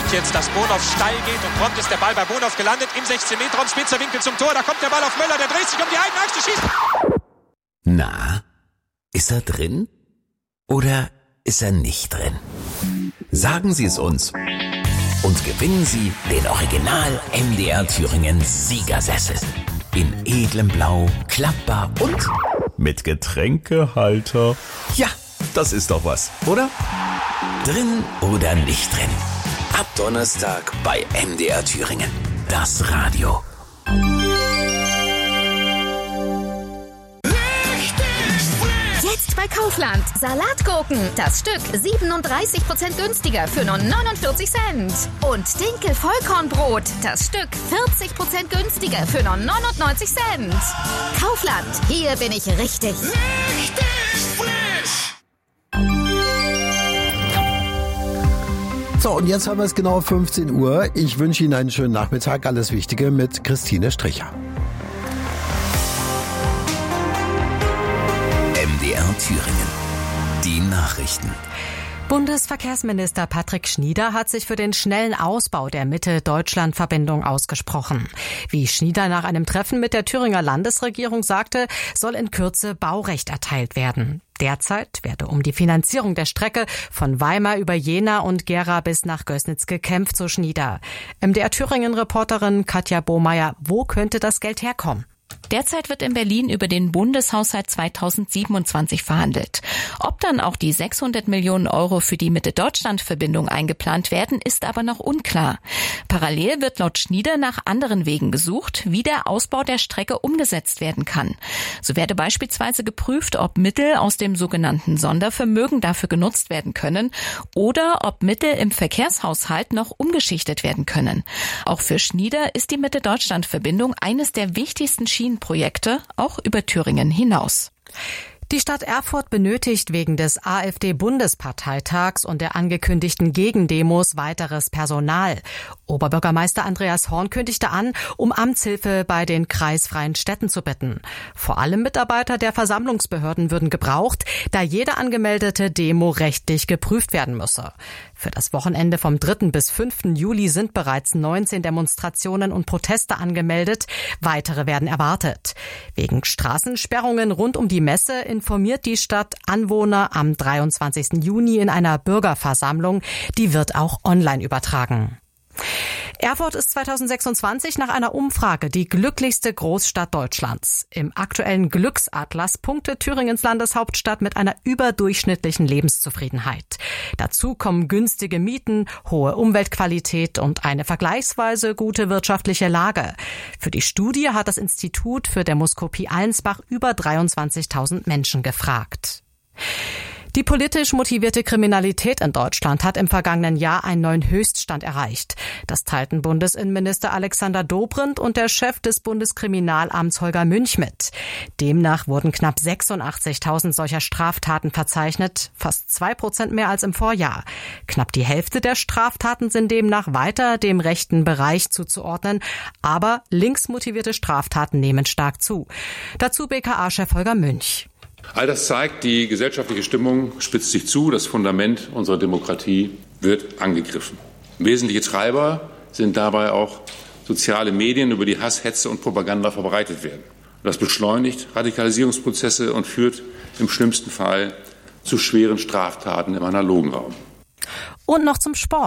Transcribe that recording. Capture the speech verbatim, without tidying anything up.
jetzt, dass Bonhoff steil geht und prompt ist der Ball bei Bonhoff gelandet im sechzehn Meter Raum, spitzer Winkel zum Tor, da kommt der Ball auf Möller, der dreht sich um die eigene Achse, schießt. Na, ist er drin oder ist er nicht drin? Sagen Sie es uns und gewinnen Sie den Original M D R Thüringen Siegersessel in edlem Blau, klappbar und mit Getränkehalter. Ja, das ist doch was, oder? Drin oder nicht drin? Ab Donnerstag bei M D R Thüringen. Das Radio. Jetzt bei Kaufland. Salatgurken. Das Stück siebenunddreißig Prozent günstiger für nur neunundvierzig Cent. Und Dinkel-Vollkornbrot. Das Stück vierzig Prozent günstiger für nur neunundneunzig Cent. Kaufland. Hier bin ich richtig. Richtig frisch. So, und jetzt haben wir es genau fünfzehn Uhr. Ich wünsche Ihnen einen schönen Nachmittag. Alles Wichtige mit Christine Stricher. M D R Thüringen. Die Nachrichten. Bundesverkehrsminister Patrick Schnieder hat sich für den schnellen Ausbau der Mitte-Deutschland-Verbindung ausgesprochen. Wie Schnieder nach einem Treffen mit der Thüringer Landesregierung sagte, soll in Kürze Baurecht erteilt werden. Derzeit werde um die Finanzierung der Strecke von Weimar über Jena und Gera bis nach Gößnitz gekämpft, so Schnieder. M D R Thüringen-Reporterin Katja Bohmeier, wo könnte das Geld herkommen? Derzeit wird in Berlin über den Bundeshaushalt zweitausendsiebenundzwanzig verhandelt. Ob dann auch die sechshundert Millionen Euro für die Mitte-Deutschland-Verbindung eingeplant werden, ist aber noch unklar. Parallel wird laut Schnieder nach anderen Wegen gesucht, wie der Ausbau der Strecke umgesetzt werden kann. So werde beispielsweise geprüft, ob Mittel aus dem sogenannten Sondervermögen dafür genutzt werden können oder ob Mittel im Verkehrshaushalt noch umgeschichtet werden können. Auch für Schnieder ist die Mitte-Deutschland-Verbindung eines der wichtigsten Schienenprojekte, auch über Thüringen hinaus. Die Stadt Erfurt benötigt wegen des AfD-Bundesparteitags und der angekündigten Gegendemos weiteres Personal. Oberbürgermeister Andreas Horn kündigte an, um Amtshilfe bei den kreisfreien Städten zu bitten. Vor allem Mitarbeiter der Versammlungsbehörden würden gebraucht, da jede angemeldete Demo rechtlich geprüft werden müsse. Für das Wochenende vom dritten bis fünften Juli sind bereits neunzehn Demonstrationen und Proteste angemeldet. Weitere werden erwartet. Wegen Straßensperrungen rund um die Messe informiert die Stadt Anwohner am dreiundzwanzigsten Juni in einer Bürgerversammlung. Die wird auch online übertragen. Erfurt ist zweitausendsechsundzwanzig nach einer Umfrage die glücklichste Großstadt Deutschlands. Im aktuellen Glücksatlas punktet Thüringens Landeshauptstadt mit einer überdurchschnittlichen Lebenszufriedenheit. Dazu kommen günstige Mieten, hohe Umweltqualität und eine vergleichsweise gute wirtschaftliche Lage. Für die Studie hat das Institut für Demoskopie Allensbach über dreiundzwanzigtausend Menschen gefragt. Die politisch motivierte Kriminalität in Deutschland hat im vergangenen Jahr einen neuen Höchststand erreicht. Das teilten Bundesinnenminister Alexander Dobrindt und der Chef des Bundeskriminalamts Holger Münch mit. Demnach wurden knapp sechsundachtzigtausend solcher Straftaten verzeichnet, fast zwei Prozent mehr als im Vorjahr. Knapp die Hälfte der Straftaten sind demnach weiter dem rechten Bereich zuzuordnen, aber linksmotivierte Straftaten nehmen stark zu. Dazu B K A-Chef Holger Münch. All das zeigt, die gesellschaftliche Stimmung spitzt sich zu, das Fundament unserer Demokratie wird angegriffen. Wesentliche Treiber sind dabei auch soziale Medien, über die Hass, Hetze und Propaganda verbreitet werden. Das beschleunigt Radikalisierungsprozesse und führt im schlimmsten Fall zu schweren Straftaten im analogen Raum. Und noch zum Sport.